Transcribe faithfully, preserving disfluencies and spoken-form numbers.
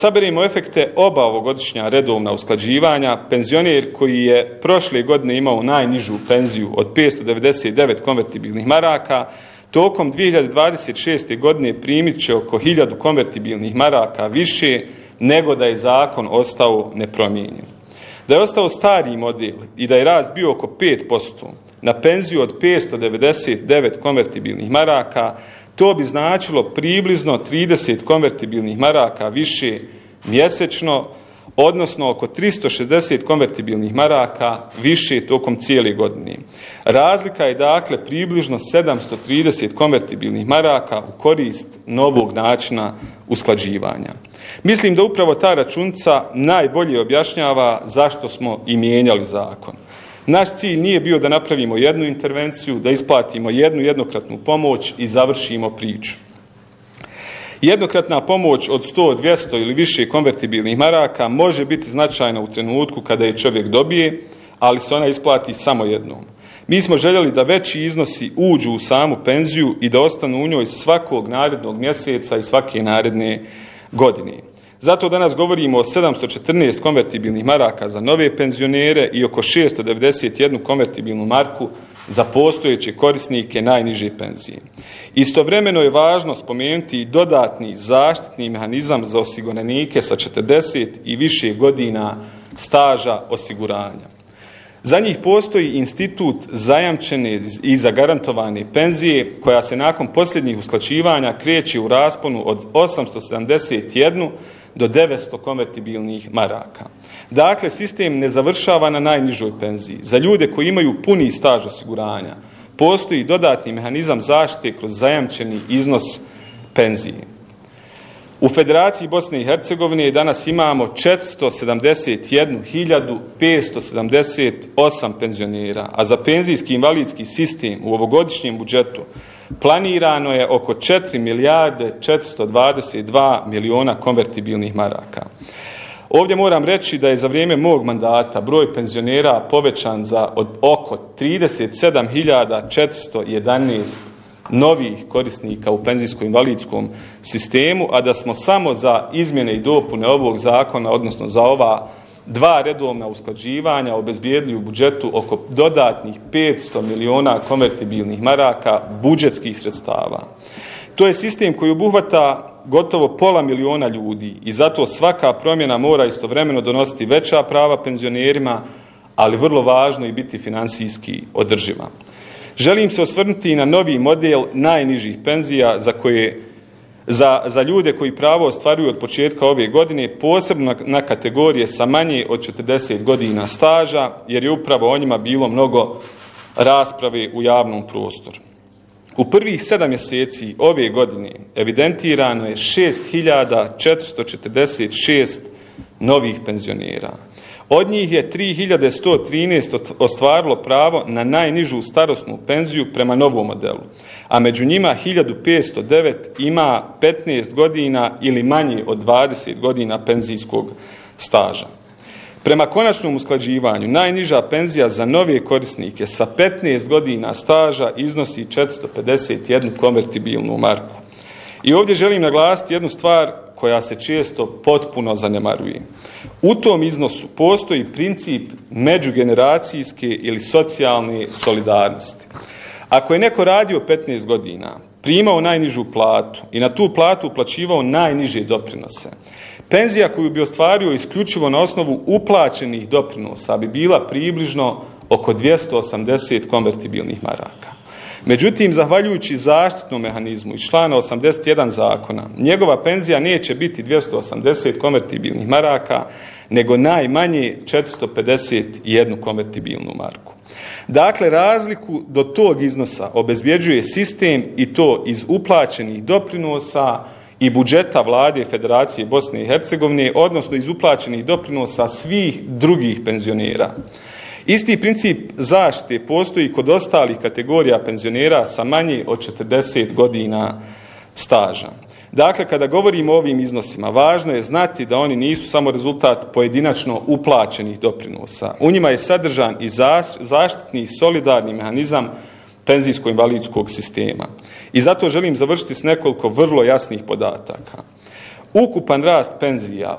Saberemo efekte oba ovogodišnja redovna usklađivanja, penzioner koji je prošle godine imao najnižu penziju od petsto devedeset devet konvertibilnih maraka, tokom dvije hiljade dvadeset šeste. godine primit će oko hiljadu konvertibilnih maraka više nego da je zakon ostao nepromijenjen. Da je ostao stari model i da je rast bio oko pet posto na penziju od petsto devedeset devet konvertibilnih maraka, to bi značilo približno trideset konvertibilnih maraka više mjesečno, odnosno oko tristo šezdeset konvertibilnih maraka više tokom cijele godine. Razlika je dakle približno sedamsto trideset konvertibilnih maraka u korist novog načina usklađivanja. Mislim da upravo ta računica najbolje objašnjava zašto smo i mijenjali zakon. Naš cilj nije bio da napravimo jednu intervenciju, da isplatimo jednu jednokratnu pomoć i završimo priču. Jednokratna pomoć od sto, dvjesto ili više konvertibilnih maraka može biti značajna u trenutku kada je čovjek dobije, ali se ona isplati samo jednom. Mi smo željeli da veći iznosi uđu u samu penziju i da ostanu u njoj svakog narednog mjeseca i svake naredne godine. Zato danas govorimo o sedamsto četrnaest konvertibilnih maraka za nove penzionere i oko šesto devedeset jednu konvertibilnu marku za postojeće korisnike najniže penzije. Istovremeno je važno spomenuti i dodatni zaštitni mehanizam za osiguranike sa četrdeset i više godina staža osiguranja. Za njih postoji institut zajamčene i zagarantovane penzije koja se nakon posljednjih usklađivanja kreće u rasponu od osamsto sedamdeset jednu do devetsto konvertibilnih maraka. Dakle, sistem ne završava na najnižoj penziji. Za ljude koji imaju puni staž osiguranja postoji dodatni mehanizam zaštite kroz zajamčeni iznos penzije. U Federaciji Bosne i Hercegovine danas imamo četiristo sedamdeset jednu hiljadu petsto sedamdeset osam penzionera, a za penzijski invalidski sistem u ovogodišnjem budžetu planirano je oko četiri milijarde četiristo dvadeset dva miliona konvertibilnih maraka. Ovdje moram reći da je za vrijeme mog mandata broj penzionera povećan za od oko trideset sedam hiljada četiristo jedanaest novih korisnika u penzijsko-invalidskom sistemu, a da smo samo za izmjene i dopune ovog zakona, odnosno za ova dva redovna usklađivanja, obezbijedili u budžetu oko dodatnih petsto miliona konvertibilnih maraka budžetskih sredstava. To je sistem koji obuhvata gotovo pola miliona ljudi i zato svaka promjena mora istovremeno donositi veća prava penzionerima, ali vrlo važno i biti finansijski održiva. Želim se osvrnuti i na novi model najnižih penzija za koje Za, za ljude koji pravo ostvaruju od početka ove godine, posebno na, na kategorije sa manje od četrdeset godina staža, jer je upravo o njima bilo mnogo rasprave u javnom prostoru. U prvih sedam mjeseci ove godine evidentirano je šest hiljada četiristo četrdeset šest novih penzionera. Od njih je tri hiljade sto trinaest ostvarilo pravo na najnižu starosnu penziju prema novom modelu, a među njima hiljadu petsto devet ima petnaest godina ili manje od dvadeset godina penzijskog staža. Prema konačnom usklađivanju, najniža penzija za nove korisnike sa petnaest godina staža iznosi četiristo pedeset jednu konvertibilnu marku. I ovdje želim naglasiti jednu stvar koja se često potpuno zanemaruje. U tom iznosu postoji princip međugeneracijske ili socijalne solidarnosti. Ako je neko radio petnaest godina, primao najnižu platu i na tu platu uplaćivao najniže doprinose, penzija koju bi ostvario isključivo na osnovu uplaćenih doprinosa bi bila približno oko dvjesto osamdeset konvertibilnih maraka. Međutim, zahvaljujući zaštitnom mehanizmu iz člana osamdeset jedan zakona, njegova penzija neće biti dvjesto osamdeset konvertibilnih maraka, nego najmanje četiristo pedeset jednu konvertibilnu marku. Dakle, razliku do tog iznosa obezbjeđuje sistem i to iz uplaćenih doprinosa i budžeta Vlade Federacije Bosne i Hercegovine, odnosno iz uplaćenih doprinosa svih drugih penzionera. Isti princip zaštite postoji kod ostalih kategorija penzionera sa manje od četrdeset godina staža. Dakle, kada govorimo o ovim iznosima, važno je znati da oni nisu samo rezultat pojedinačno uplaćenih doprinosa. U njima je sadržan i zaštitni i solidarni mehanizam penzijsko-invalidskog sistema. I zato želim završiti s nekoliko vrlo jasnih podataka. Ukupan rast penzija